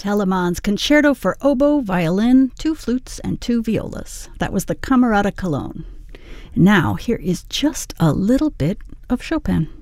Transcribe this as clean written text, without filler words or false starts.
Telemann's Concerto for Oboe, Violin, 2 Flutes, and 2 Violas. That was the Camerata Cologne. Now, here is just a little bit of Chopin.